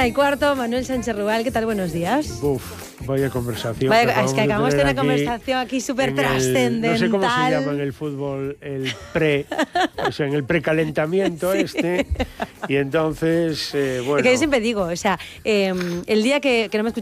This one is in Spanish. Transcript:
1:15, Manuel Sánchez Rubal, ¿qué tal? Buenos días. Vaya conversación. Es que acabamos de tener una conversación aquí súper trascendental. No sé cómo se llama en el fútbol, o sea, en el precalentamiento sí. Y entonces, bueno. Es que yo siempre digo, o sea, el día que no me